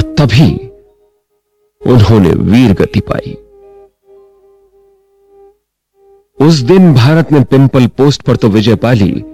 और तभी उन्होंने वीर गति पाई। उस दिन भारत ने पिंपल पोस्ट पर तो विजय पा ली,